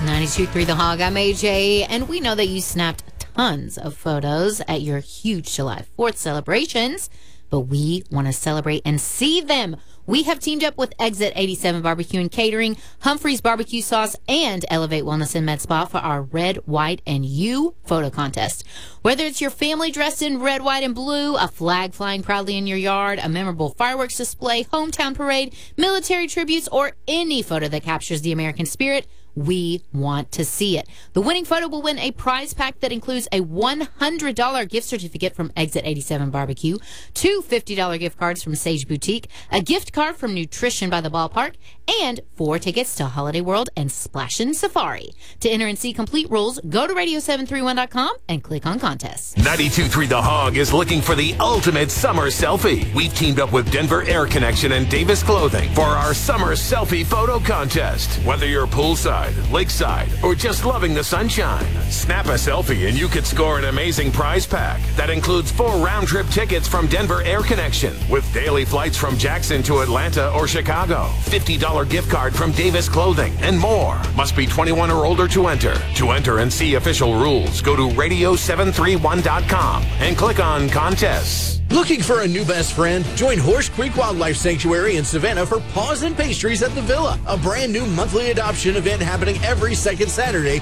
92.3 The Hog. I'm AJ, and we know that you snapped tons of photos at your huge July 4th celebrations, but we want to celebrate and see them. We have teamed up with Exit 87 Barbecue and Catering, Humphrey's Barbecue Sauce, and Elevate Wellness and Med Spa for our Red, White, and You photo contest. Whether it's your family dressed in red, white, and blue, a flag flying proudly in your yard, a memorable fireworks display, hometown parade, military tributes, or any photo that captures the American spirit, we want to see it. The winning photo will win a prize pack that includes a $100 gift certificate from Exit 87 Barbecue, two $50 gift cards from Sage Boutique, a gift card from Nutrition by the Ballpark, and 4 tickets to Holiday World and Splashin' Safari. To enter and see complete rules, go to radio731.com and click on contests. 92.3 The Hog is looking for the ultimate summer selfie. We've teamed up with Denver Air Connection and Davis Clothing for our summer selfie photo contest. Whether you're poolside, lakeside, or just loving the sunshine, snap a selfie and you could score an amazing prize pack that includes 4 round-trip tickets from Denver Air Connection with daily flights from Jackson to Atlanta or Chicago, $50 gift card from Davis Clothing, and more. Must be 21 or older to enter. To enter and see official rules, go to radio731.com and click on contests. Looking for a new best friend? Join Horse Creek Wildlife Sanctuary in Savannah for Paws and Pastries at the Villa, a brand new monthly adoption event happening every second Saturday